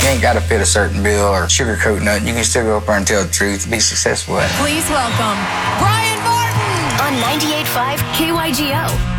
ain't got to fit a certain bill or sugarcoat nothing. You can still go up there and tell the truth and be successful at it. Please welcome Brian Martin on 98.5 KYGO.